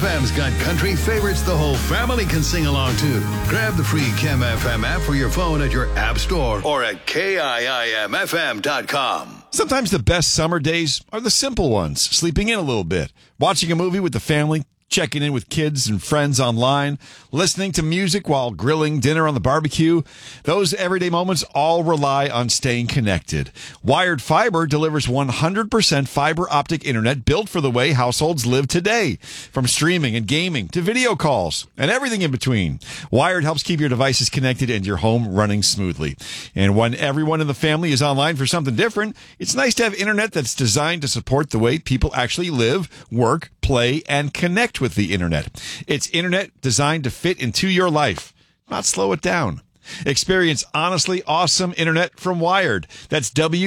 FM's got country favorites the whole family can sing along to. Grab the free Kim FM app for your phone at your app store or at KIIMFM.com. Sometimes the best summer days are the simple ones. Sleeping in a little bit, watching a movie with the family, checking in with kids and friends online, listening to music while grilling dinner on the barbecue. Those everyday moments all rely on staying connected. Wired Fiber delivers 100% fiber optic internet built for the way households live today. From streaming and gaming to video calls and everything in between. Wired helps keep your devices connected and your home running smoothly. And when everyone in the family is online for something different, it's nice to have internet that's designed to support the way people actually live, work, play, and connect with the internet. It's internet designed to fit into your life, not slow it down. Experience honestly awesome internet from Wired. That's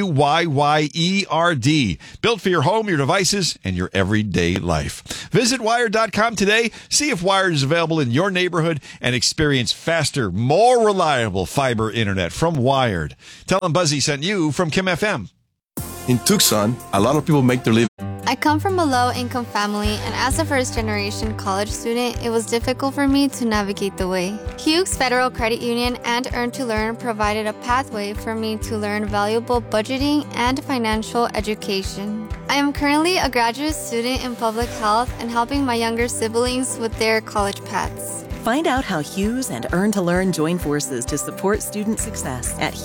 WYYERD. Built for your home, your devices, and your everyday life. Visit Wired.com today. See if Wired is available in your neighborhood and experience faster, more reliable fiber internet from Wired. Tell them Buzzy sent you from Kim FM. In Tucson, a lot of people make their living. I come from a low-income family, and as a first-generation college student, it was difficult for me to navigate the way. Hughes Federal Credit Union and Earn to Learn provided a pathway for me to learn valuable budgeting and financial education. I am currently a graduate student in public health and helping my younger siblings with their college paths. Find out how Hughes and Earn to Learn join forces to support student success at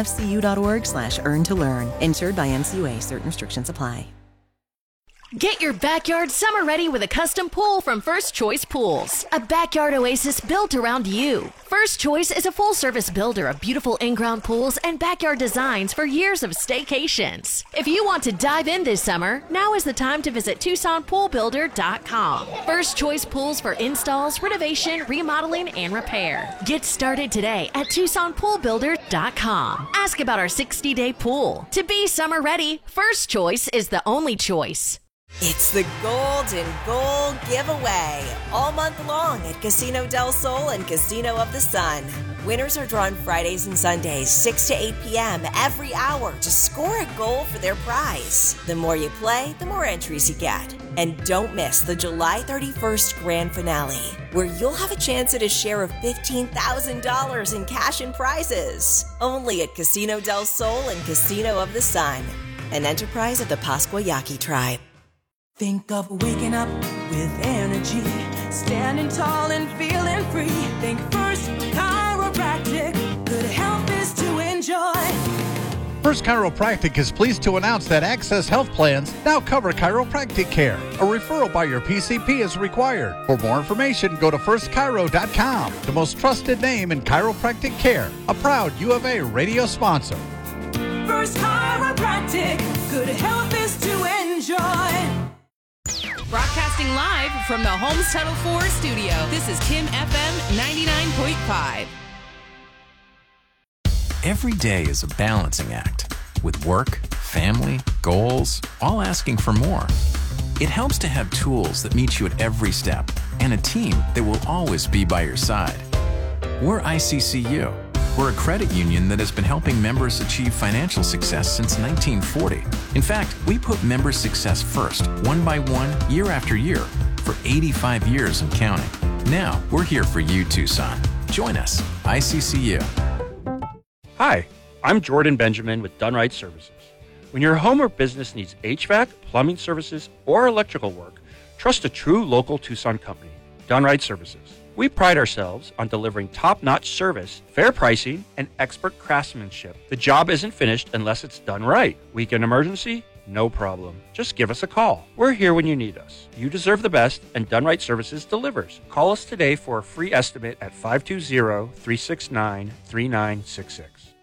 hughesfcu.org/earn-to-learn. Insured by NCUA. Certain restrictions apply. Get your backyard summer ready with a custom pool from First Choice Pools. A backyard oasis built around you. First Choice is a full-service builder of beautiful in-ground pools and backyard designs for years of staycations. If you want to dive in this summer, now is the time to visit TucsonPoolBuilder.com. First Choice Pools for installs, renovation, remodeling, and repair. Get started today at TucsonPoolBuilder.com. Ask about our 60-day pool. To be summer ready, First Choice is the only choice. It's the Golden Goal Giveaway all month long at Casino del Sol and Casino of the Sun. Winners are drawn Fridays and Sundays, 6 to 8 p.m. every hour to score a goal for their prize. The more you play, the more entries you get. And don't miss the July 31st grand finale, where you'll have a chance at a share of $15,000 in cash and prizes. Only at Casino del Sol and Casino of the Sun, an enterprise of the Pascua Yaqui tribe. Think of waking up with energy, standing tall and feeling free. Think First Chiropractic, good health is to enjoy. First Chiropractic is pleased to announce that Access Health Plans now cover chiropractic care. A referral by your PCP is required. For more information, go to firstchiro.com, the most trusted name in chiropractic care. A proud U of A radio sponsor. First Chiropractic, good health is to enjoy. Broadcasting live from the Homes Title 4 studio, this is Kim FM 99.5. Every day is a balancing act, with work, family, goals, all asking for more. It helps to have tools that meet you at every step and a team that will always be by your side. We're ICCU. We're a credit union that has been helping members achieve financial success since 1940. In fact, we put member success first, one by one, year after year, for 85 years and counting. Now, we're here for you, Tucson. Join us, ICCU. Hi, I'm Jordan Benjamin with Dunright Services. When your home or business needs HVAC, plumbing services, or electrical work, trust a true local Tucson company, Dunright Services. We pride ourselves on delivering top-notch service, fair pricing, and expert craftsmanship. The job isn't finished unless it's done right. Weekend emergency? No problem. Just give us a call. We're here when you need us. You deserve the best, and Dunright Services delivers. Call us today for a free estimate at 520-369-3966.